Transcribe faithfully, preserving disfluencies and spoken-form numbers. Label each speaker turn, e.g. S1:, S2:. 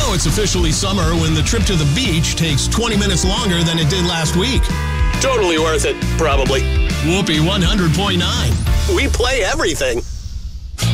S1: know it's officially summer when the trip to the beach takes twenty minutes longer than it did last week.
S2: Totally worth it, probably.
S1: Whoopee one hundred point nine.
S2: We play everything.